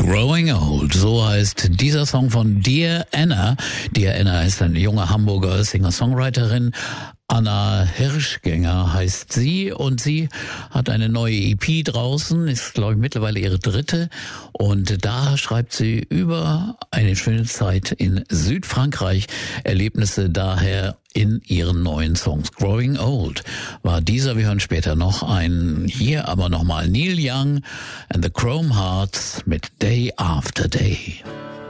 Growing Old, so heißt dieser Song von Dear Anna. Dear Anna ist eine junge Hamburger Singer-Songwriterin. Anna Hirschgänger heißt sie und sie hat eine neue EP draußen, ist glaube ich mittlerweile ihre dritte und da schreibt sie über eine schöne Zeit in Südfrankreich, Erlebnisse daher in ihren neuen Songs. Growing Old war dieser, wir hören später noch einen, hier aber nochmal Neil Young and the Chrome Hearts mit Day After Day.